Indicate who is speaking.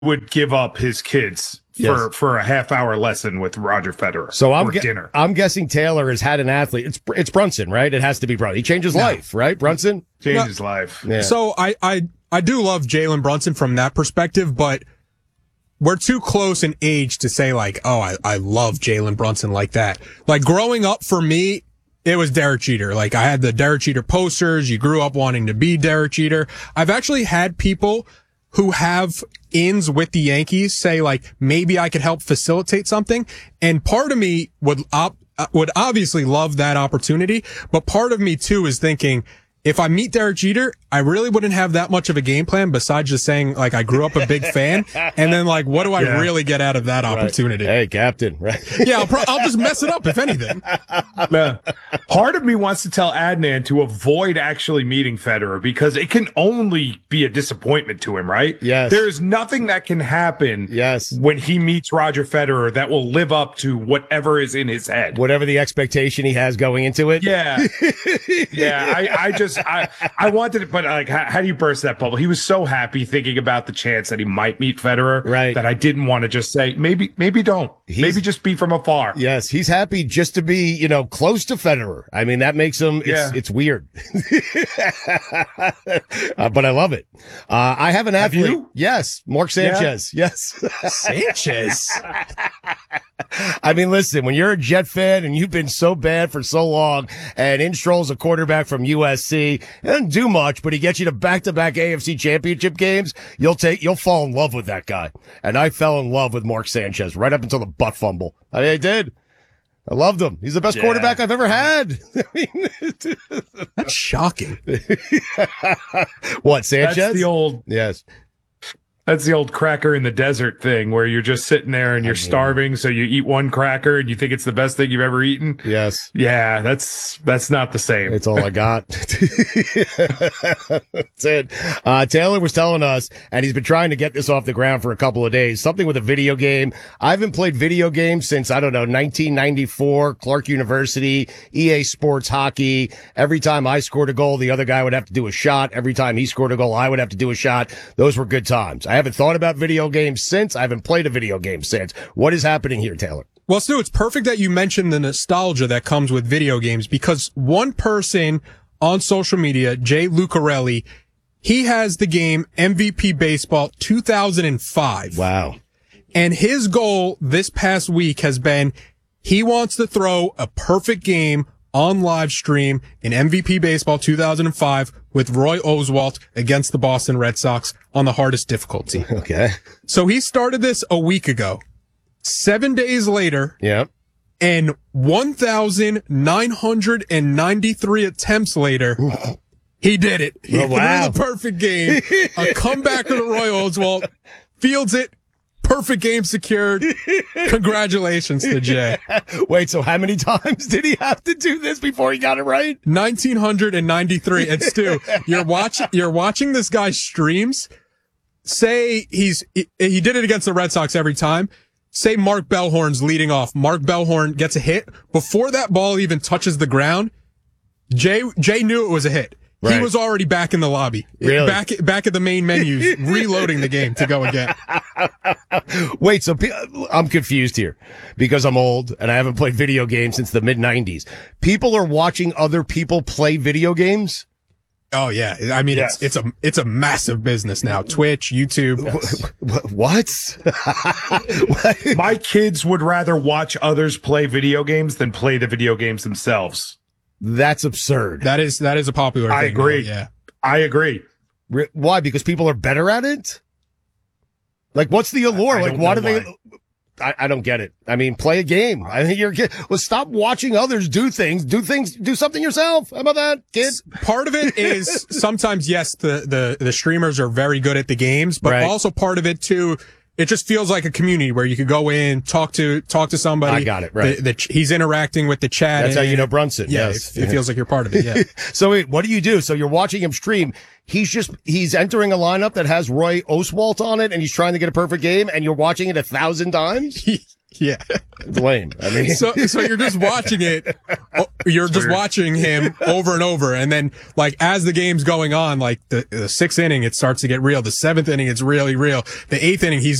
Speaker 1: would give up his kids for a half-hour lesson with Roger Federer.
Speaker 2: So
Speaker 1: dinner.
Speaker 2: I'm guessing Taylor has had an athlete. It's Brunson, right? It has to be Brunson. He changed his life, right? Brunson
Speaker 1: changed his life.
Speaker 3: Yeah. So I do love Jalen Brunson from that perspective, but we're too close in age to say like, oh, I love Jalen Brunson like that. Like growing up for me, it was Derek Jeter. Like I had the Derek Jeter posters. You grew up wanting to be Derek Jeter. I've actually had people who have ins with the Yankees say like, maybe I could help facilitate something. And part of me would obviously love that opportunity. But part of me too is thinking, if I meet Derek Jeter, I really wouldn't have that much of a game plan besides just saying, like, I grew up a big fan. And then, like, what do I really get out of that opportunity?
Speaker 2: Hey, Captain, right?
Speaker 3: Yeah, I'll just mess it up, if anything.
Speaker 1: Part of me wants to tell Adnan to avoid actually meeting Federer because it can only be a disappointment to him, right?
Speaker 2: Yes.
Speaker 1: There's nothing that can happen when he meets Roger Federer that will live up to whatever is in his head.
Speaker 2: Whatever the expectation he has going into it.
Speaker 1: Yeah. I wanted it, but like, how do you burst that bubble? He was so happy thinking about the chance that he might meet Federer,
Speaker 2: right? That
Speaker 1: I didn't want to just say, maybe don't. Maybe just be from afar.
Speaker 2: Yes. He's happy just to be, close to Federer. I mean, that makes him, it's weird. But I love it. I have an athlete.
Speaker 1: Have you?
Speaker 2: Yes. Mark Sanchez. Yeah. Yes.
Speaker 3: Sanchez.
Speaker 2: I mean, listen, when you're a Jet fan and you've been so bad for so long and in strolls a quarterback from USC, he doesn't do much, but he gets you to back-to-back AFC championship games, you'll fall in love with that guy. And I fell in love with Mark Sanchez right up until the butt fumble. I mean, I did. I loved him. He's the best quarterback I've ever had.
Speaker 3: That's shocking.
Speaker 2: What, Sanchez?
Speaker 1: That's the old...
Speaker 2: Yes.
Speaker 1: That's the old cracker in the desert thing where you're just sitting there and you're starving. So you eat one cracker and you think it's the best thing you've ever eaten.
Speaker 2: Yes.
Speaker 1: Yeah. That's not the same.
Speaker 2: It's all I got. That's it. Taylor was telling us, and he's been trying to get this off the ground for a couple of days, something with a video game. I haven't played video games since, 1994, Clark University, EA Sports Hockey. Every time I scored a goal, the other guy would have to do a shot. Every time he scored a goal, I would have to do a shot. Those were good times. I haven't thought about video games since. I haven't played a video game since. What is happening here, Taylor?
Speaker 3: Well, Stu, it's perfect that you mentioned the nostalgia that comes with video games because one person on social media, Jay Lucarelli, he has the game MVP Baseball 2005.
Speaker 2: Wow.
Speaker 3: And his goal this past week has been he wants to throw a perfect game on live stream in MVP Baseball 2005 with Roy Oswalt against the Boston Red Sox on the hardest difficulty.
Speaker 2: Okay.
Speaker 3: So he started this a week ago. 7 days later.
Speaker 2: Yep.
Speaker 3: And 1,993 attempts later, he did it. He threw the perfect game. A comeback to Roy Oswalt. Fields it. Perfect game secured. Congratulations to Jay.
Speaker 2: Wait, so how many times did he have to do this before he got it right?
Speaker 3: 1,993. And Stu, you're watching this guy's streams. Say he did it against the Red Sox every time. Say Mark Bellhorn's leading off. Mark Bellhorn gets a hit. Before that ball even touches the ground, Jay knew it was a hit. Right. He was already back in the lobby.
Speaker 2: Really?
Speaker 3: Back at the main menus, reloading the game to go again.
Speaker 2: Wait, so I'm confused here because I'm old and I haven't played video games since the mid-90s. People are watching other people play video games?
Speaker 3: Oh yeah. I mean, yes. It's a massive business now. Twitch, YouTube.
Speaker 2: Yes. What?
Speaker 1: My kids would rather watch others play video games than play the video games themselves.
Speaker 2: That's absurd.
Speaker 3: That is a popular thing.
Speaker 1: I agree.
Speaker 3: Yeah.
Speaker 1: I agree.
Speaker 2: Why? Because people are better at it? Like, what's the allure? Like, why do they? I don't get it. I mean, play a game. I think well, stop watching others do things. Do something yourself. How about that, kid?
Speaker 3: Part of it is sometimes, yes, the streamers are very good at the games, but also part of it too, it just feels like a community where you could go in, talk to somebody.
Speaker 2: I got it, right.
Speaker 3: He's interacting with the chat.
Speaker 2: That's how you know Brunson.
Speaker 3: Yeah,
Speaker 2: yes.
Speaker 3: It feels like you're part of it, yeah.
Speaker 2: So wait, what do you do? So you're watching him stream. He's entering a lineup that has Roy Oswalt on it and he's trying to get a perfect game and you're watching it 1,000 times?
Speaker 3: Yeah.
Speaker 2: It's lame. I mean,
Speaker 3: So you're just watching it. You're just watching him over and over. And then, like, as the game's going on, like the 6th inning, it starts to get real. The 7th inning, it's really real. The 8th inning, he's